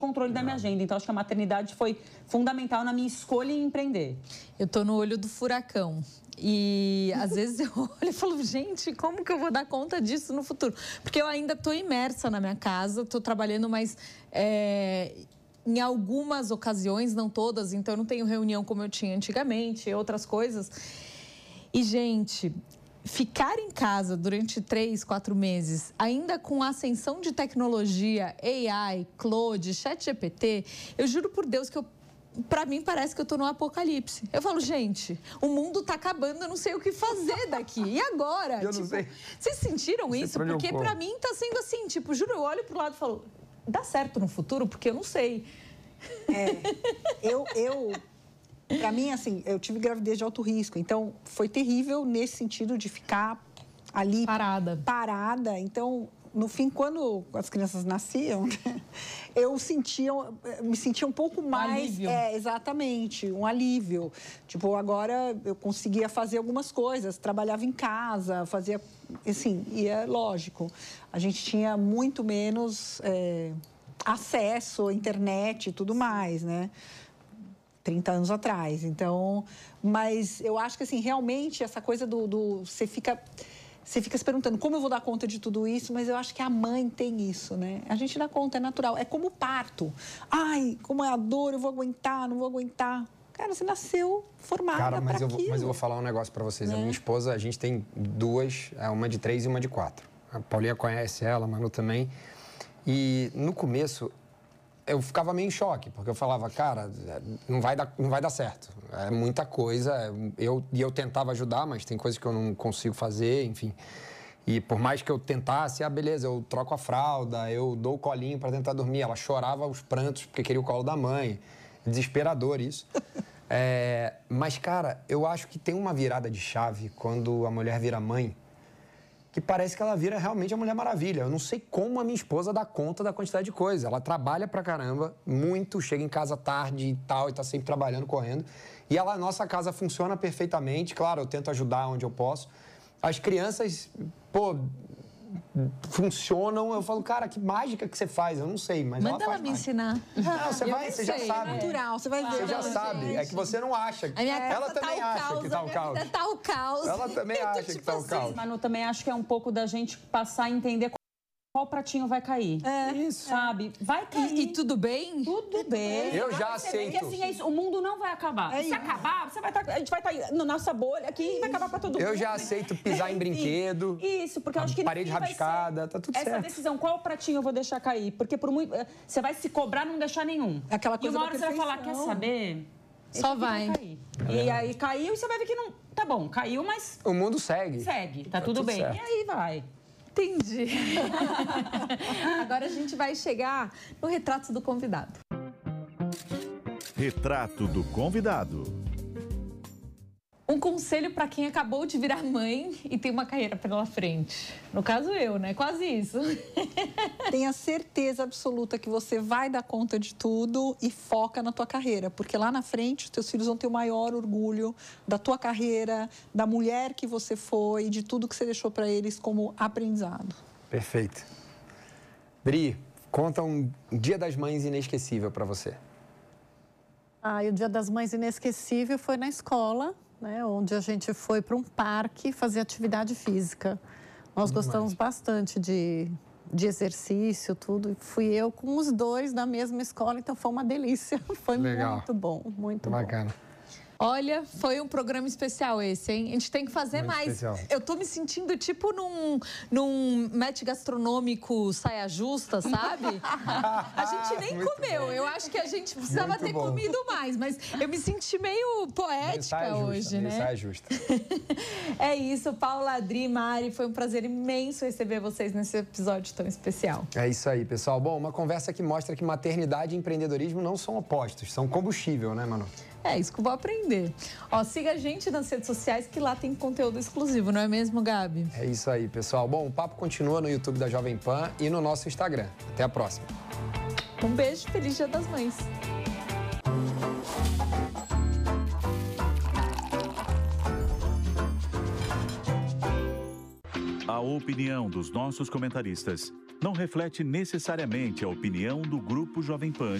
controle da minha agenda. Então, acho que a maternidade foi fundamental na minha escolha em empreender. Eu tô no olho do furacão. E às vezes eu olho e falo, gente, como que eu vou dar conta disso no futuro? Porque eu ainda estou imersa na minha casa, estou trabalhando, mas em algumas ocasiões, não todas, então eu não tenho reunião como eu tinha antigamente, outras coisas. E, gente, ficar em casa durante 3, 4 meses, ainda com a ascensão de tecnologia, AI, Claude, ChatGPT, eu juro por Deus que pra mim parece que eu tô no apocalipse. Eu falo, gente, o mundo tá acabando, eu não sei o que fazer daqui. E agora? Eu não sei. Vocês sentiram isso? Porque pra mim tá sendo assim, tipo, juro, eu olho pro lado e falo, dá certo no futuro? Porque eu não sei. Pra mim, assim, eu tive gravidez de alto risco, então foi terrível nesse sentido de ficar ali parada. Então, no fim, quando as crianças nasciam, eu me sentia um pouco mais... alívio. Exatamente, um alívio. Tipo, agora eu conseguia fazer algumas coisas, trabalhava em casa, fazia... Assim, e é lógico, a gente tinha muito menos acesso à internet e tudo mais, né? 30 anos atrás. Então, mas eu acho que, assim, realmente, essa coisa você fica se perguntando como eu vou dar conta de tudo isso, mas eu acho que a mãe tem isso, né? A gente dá conta, é natural. É como o parto. Ai, como é a dor, eu vou aguentar, não vou aguentar. Cara, você nasceu formada para aquilo. Mas eu vou falar um negócio para vocês. A minha esposa, a gente tem duas, uma de 3 e uma de 4. A Paulinha conhece ela, a Manu também. E no começo, eu ficava meio em choque, porque eu falava, cara, não vai dar certo. É muita coisa. Eu tentava ajudar, mas tem coisas que eu não consigo fazer, enfim. E por mais que eu tentasse, beleza, eu troco a fralda, eu dou o colinho para tentar dormir. Ela chorava os prantos porque queria o colo da mãe. Desesperador isso. Mas, cara, eu acho que tem uma virada de chave quando a mulher vira mãe, que parece que ela vira realmente a Mulher Maravilha. Eu não sei como a minha esposa dá conta da quantidade de coisa. Ela trabalha pra caramba, muito, chega em casa tarde e tal, e tá sempre trabalhando, correndo. E a nossa casa funciona perfeitamente. Claro, eu tento ajudar onde eu posso. As crianças, funcionam. Eu falo, cara, que mágica que você faz? Eu não sei, mas manda ela me ensinar. Não, você já sabe. É natural, você vai ver. Você já sabe. É que você não acha. Ela também acha que tá o caos. Tá o caos. Ela também acha que tá o caos. Manu, também acho que é um pouco da gente passar a entender qual pratinho vai cair. Isso. Sabe? Vai cair. E tudo bem? Tudo bem. Eu já aceito. E assim, é isso. O mundo não vai acabar. Se acabar, a gente vai estar na nossa bolha aqui e vai acabar pra todo mundo. Eu já aceito pisar em brinquedo. Isso, porque eu acho que parede rabiscada, tá tudo certo. Essa decisão, qual pratinho eu vou deixar cair? Porque por muito você vai se cobrar não deixar nenhum. Aquela coisa e uma hora você vai falar, quer saber? Só vai. Cair. E aí caiu e você vai ver que não... Tá bom, caiu, mas... O mundo segue. Segue, tá tudo bem. Certo. E aí vai. Entendi. Agora a gente vai chegar no retrato do convidado. Retrato do convidado. Um conselho para quem acabou de virar mãe e tem uma carreira pela frente. No caso eu, né? Quase isso. Tenha certeza absoluta que você vai dar conta de tudo e foca na tua carreira, porque lá na frente os teus filhos vão ter o maior orgulho da tua carreira, da mulher que você foi, de tudo que você deixou para eles como aprendizado. Perfeito. Bri, conta um Dia das Mães inesquecível para você. O Dia das Mães inesquecível foi na escola, né, onde a gente foi para um parque fazer atividade física. Nós gostamos bastante de exercício, tudo. E fui eu com os dois na mesma escola, então foi uma delícia. Foi muito bom, muito bacana. Olha, foi um programa especial esse, hein? A gente tem que fazer Muito mais. especial. Eu tô me sentindo tipo num match gastronômico saia justa, sabe? A gente nem comeu. Bom. Eu acho que a gente precisava ter comido mais, mas eu me senti meio poética hoje, né? Saia justa. É isso, Paula, Adri, Mari, foi um prazer imenso receber vocês nesse episódio tão especial. É isso aí, pessoal. Bom, uma conversa que mostra que maternidade e empreendedorismo não são opostos, são combustível, né, Manu? É isso que eu vou aprender. Siga a gente nas redes sociais que lá tem conteúdo exclusivo, não é mesmo, Gabi? É isso aí, pessoal. Bom, o papo continua no YouTube da Jovem Pan e no nosso Instagram. Até a próxima. Um beijo, feliz Dia das Mães. A opinião dos nossos comentaristas não reflete necessariamente a opinião do Grupo Jovem Pan